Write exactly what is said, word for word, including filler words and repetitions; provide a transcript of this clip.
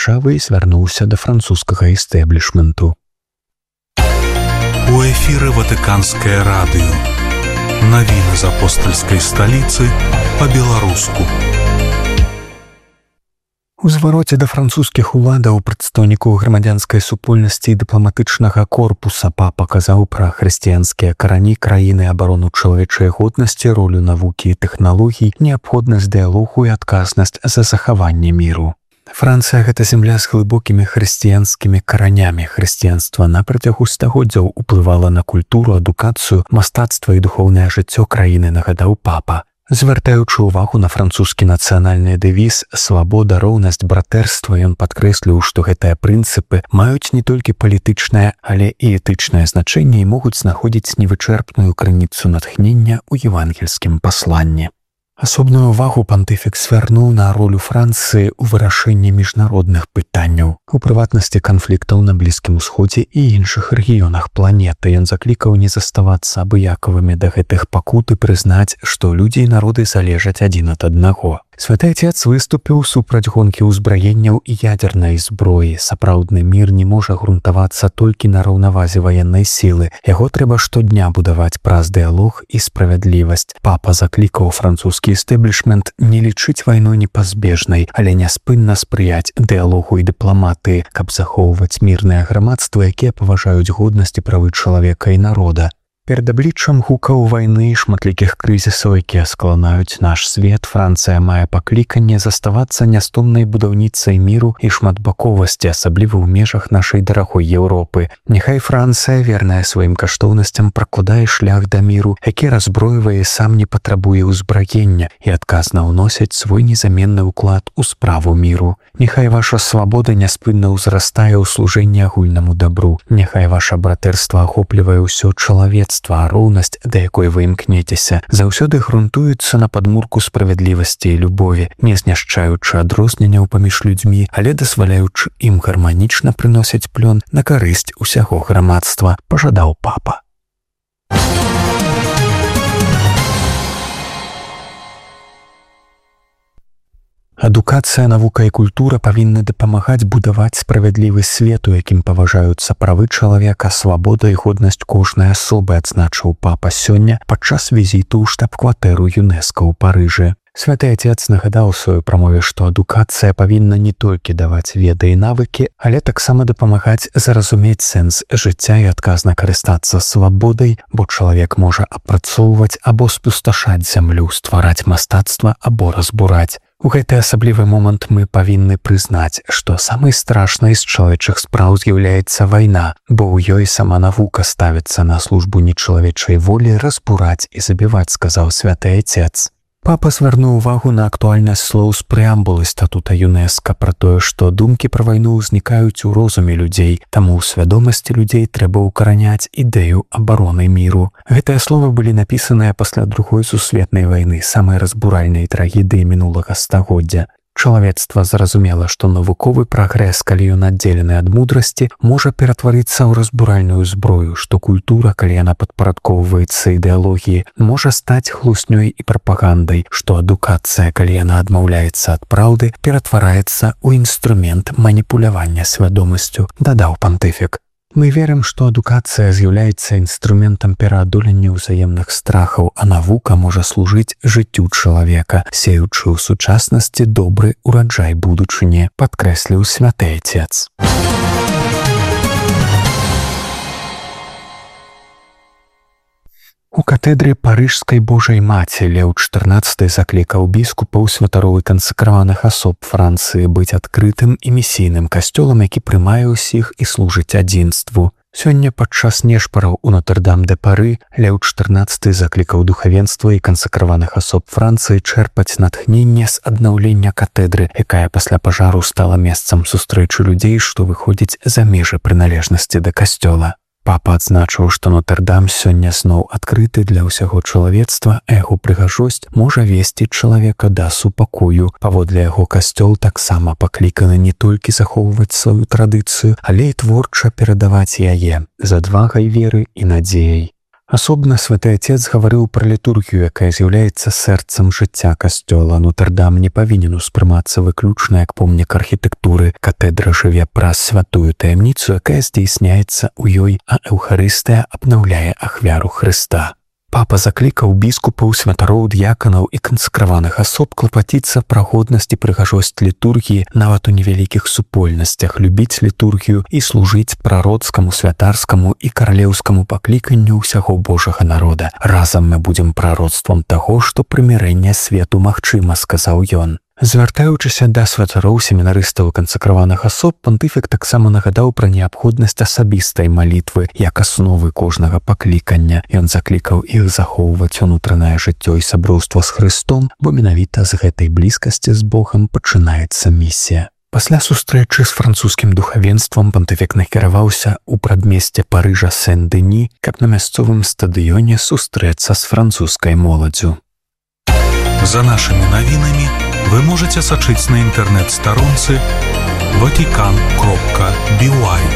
дзяржавы і звярнуўся да французскага эстэблішменту. У эфіры Ватыканскае радыё. Навіны з апостальскай сталіцы па-беларуску. У звароце да французскіх уладаў прадстаўнікоў грамадзянскай супольнасці і дыпламатычнага корпуса папа казаў пра хрысціянскія карані краіны, абарону чалавечай годнасці, ролю навукі і тэхналогій, неабходнасць дыялогу і адказнасць за захаванне міру. Францыя – гэта зямля з глыбокімі хрысціянскімі каранямі. Хрысціянства на працягу стагоддзяў уплывала на культуру, адукацыю, мастацтва і духоўнае жыццё краіны, нагадаў папа. Звяртаючы ўвагу на французскі нацыянальны дэвіз «Свабода, роўнасць, братэрства», ён падкрэсліў, што гэтыя прынцыпы маюць не толькі палітычнае, але і этычнае значэнне і могуць знаходзіць невычэрпную крыніцу натхнення ў евангельскім пасланні. Асобную ўвагу пантыфік звярнуў на ролю Францыі ў вырашэнні міжнародных пытанняў, у прыватнасці канфліктаў на Блізкім Усходзе і іншых рэгіёнах планеты. Ён заклікаў не заставацца абыякавымі да гэтых пакут і прызнаць, што людзі і народы залежаць адзін ад аднаго. Святы Отец выступіў супраць гонкі ўзбраенняў і ядзернай зброі. Сапраўдны мір не можа грунтавацца толькі на раўнавазе ваеннай сілы. Яго трэба штодня будаваць праз дыялог і справядлівасць. Папа заклікаў французскі эстэблішмент не лічыць вайну непазбежнай, але няспынна спрыяць дыялогу і дыпламатыі, каб захоўваць мірнае грамадства, якія паважаюць годнасць і правы чалавека і народа. Перад абліччам гукаў вайны і шматлікіх крызісаў, якія скаланаюць наш свет, Францыя мае пакліканне заставацца нястомнай будаўніцай міру і шматбаковасці, асабліва ў межах нашай дарагой Еўропы. Няхай Францыя, верная сваім каштоўнасцям, пракладае шлях да міру, які разброівае і сам не патрабуе ўзбраення і адказна ўносіць свой незаменны ўклад у справу міру. Няхай ваша свабода няспынна ўзрастае ў служэнні агульнаму дабру. Няхай ваша братэрства ахоплівае ўсё чалавецтва, а роўнасць, да якой вы імкнецеся, заўсёды грунтуецца на падмурку справядлівасці і любові, не знішчаючы адрозненняў паміж людзьмі, але дазваляючы ім гарманічна прыносіць плён на карысць усяго грамадства, пажадаў папа. Адукацыя, навука і культура павінны дапамагаць будаваць справядлівы свет, у якім паважаюцца правы чалавека, свабода і годнасць кожнай асобы, адзначыў папа сёння падчас візіту ў штаб-кватэру ЮНЕСКО ў Парыжы. Святы Отец нагадаў у сваёй прамове, што адукацыя павінна не толькі даваць веды і навыкі, але таксама дапамагаць зразумець сэнс жыцця і адказна карыстацца свабодай, бо чалавек можа апрацоўваць або спусташаць зямлю, ствараць мастацтва або разбураць. У гэты асаблівы момант мы павінны прызнаць, што самай страшнай з чалавечых спраў з'яўляецца вайна, бо ў ёй сама навука ставіцца на службу нечалавечай волі разбураць і забіваць, сказаў Святы Отец. Папа звярнуў увагу на актуальнасць слоў з прэамбулы статута ЮНЕСКО пра тое, што думкі пра вайну ўзнікаюць у розуме людзей, таму ў свядомасці людзей трэба ўкараняць ідэю абароны міру. Гэтыя словы былі напісаныя пасля другой сусветнай вайны, самай разбуральнай трагедыі мінулага стагоддзя. Чалавецтва зразумела, што навуковы прагрэс, калі ён аддзелены ад мудрасці, можа ператварыцца ў разбуральную зброю, што культура, калі яна падпарадкоўваецца ідэалогіі, можа стаць хлуснёй і прапагандай, што адукацыя, калі яна адмаўляецца ад праўды, ператвараецца ў інструмент маніпулявання свядомасцю, дадаў пантыфік. Мы верым, што адукацыя з'яўляецца інструментам пераадолення ўзаемных страхаў, а навука можа служыць жыццю чалавека, сеючы ў сучаснасці добры ураджай будучыні, падкрэсліў Святы Отец. У катедры Парыжскай Божай Маці Леў чатырнаццаты заклікаў біскупаў, святароў і кансакраваных асоб Францыі быць адкрытым і місійным касцёлам, які прымае ўсіх і служыць адзінству. Сёння падчас нешпараў у Нотр-Дам-де-Пары Леў чатырнаццаты заклікаў духавенства і кансакраваных асоб Францыі чэрпаць натхненне з аднаўлення катедры, якая пасля пажару стала месцам сустрэчы людзей, што выходзіць за межы прыналежнасці да касцёла. Папа адзначыў, што Нотр-Дам сёння зноў адкрыты для ўсяго чалавецтва, а яго прыгажосць можа весці чалавека да супакою. Паводле яго касцёл таксама пакліканы не толькі захоўваць сваю традыцыю, але і творча перадаваць яе з адвагай веры і надзеяй. Асобна святы Отец гаварыў пра літургію, якая з'яўляецца сэрцам жыцця касцёла. Нотр-Дам не павінен успрымацца выключна як помнік архітэктуры. Катэдра жыве праз святую таямніцу, якая здзейсняецца ў ёй, а Эўхарыстыя абнаўляе ахвяру Хрыста. Папа заклікаў біскупаў, святароў, д'яканаў і кансакраваных асоб клапаціцца пра годнасць і прыгажосць літургіі нават у невялікіх супольнасцях, любіць літургію і служыць прародскаму, святарскаму і каралеўскаму пакліканню ўсяго Божага народа. Разам мы будзем прародствам таго, што прымірэнне свету магчыма, сказаў ён. Звяртаючыся да святароў, семінарыстаў і кансакраваных асоб, пантыфік таксама нагадаў пра неабходнасць асабістай малітвы як асновы кожнага паклікання. Ён заклікаў іх захоўваць унутранае жыццё і сяброўства з Хрыстом, бо менавіта з гэтай блізкасці з Богам пачынаецца місія. Пасля сустрэчы з французскім духавенствам пантыфік накіраваўся ў прадмесце Парыжа Сен-Дэні, каб на мясцовым стадыёне сустрэцца з французскай моладдзю. За нашими новинами вы можете сочить на интернет-сторонце ватикан кропка би уай.